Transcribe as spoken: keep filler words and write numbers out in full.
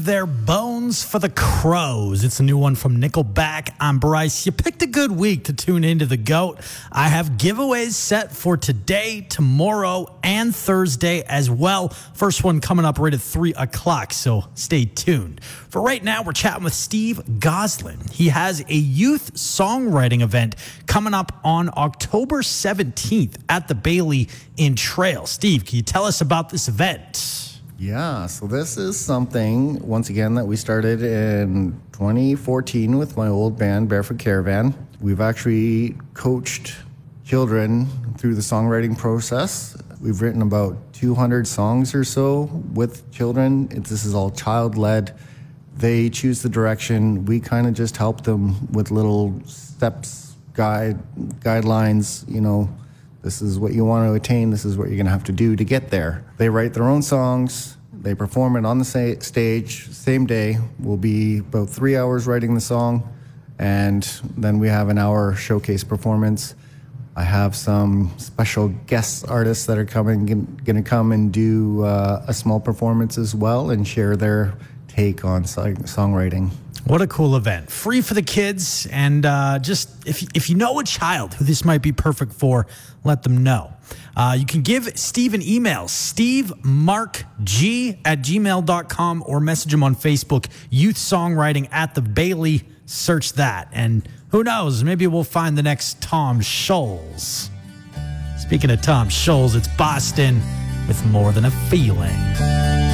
leave their bones for the crows. It's a new one from Nickelback. I'm Bryce. You picked a good week to tune into the GOAT. I have giveaways set for today, tomorrow, and Thursday as well. First one coming up right at three o'clock, so stay tuned. For right now, we're chatting with Steve Goslin. He has a youth songwriting event coming up on October seventeenth at the Bailey in Trail. Steve, can you tell us about this event? Yeah, so this is something, once again, that we started in twenty fourteen with my old band, Barefoot Caravan. We've actually coached children through the songwriting process. We've written about two hundred songs or so with children. It, this is all child-led. They choose the direction. We kind of just help them with little steps, guide, guidelines, you know. This is what you want to attain. This is what you're going to have to do to get there. They write their own songs. They perform it on the sa- stage, same day. We'll be about three hours writing the song, and then we have an hour showcase performance. I have some special guest artists that are coming, going to come and do uh, a small performance as well and share their take on song- songwriting. What a cool event. Free for the kids. And uh, just if, if you know a child who this might be perfect for, let them know. Uh, you can give Steve an email, stevemarkg at gmail dot com, or message him on Facebook, Youth Songwriting at the Bailey. Search that. And who knows, maybe we'll find the next Tom Scholes. Speaking of Tom Scholes, it's Boston with More Than a Feeling.